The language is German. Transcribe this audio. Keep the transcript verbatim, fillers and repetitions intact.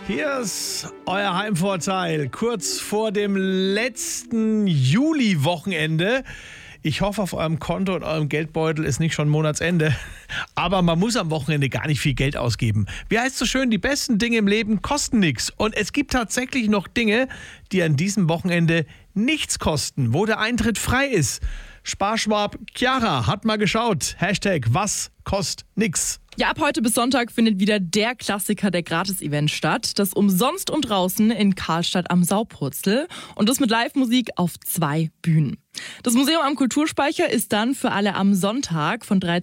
Hier ist euer Heimvorteil, kurz vor dem letzten Juli-Wochenende. Ich hoffe, auf eurem Konto und eurem Geldbeutel ist nicht schon Monatsende. Aber man muss am Wochenende gar nicht viel Geld ausgeben. Wie heißt es so schön, die besten Dinge im Leben kosten nichts. Und es gibt tatsächlich noch Dinge, die an diesem Wochenende nichts kosten, wo der Eintritt frei ist. Sparschwab Chiara hat mal geschaut. Hashtag was kostet nix. Ja, ab heute bis Sonntag findet wieder der Klassiker der Gratis-Event statt. Das Umsonst und Draußen in Karlstadt am Saupurzel. Und das mit Live-Musik auf zwei Bühnen. Das Museum am Kulturspeicher ist dann für alle am Sonntag von dreizehn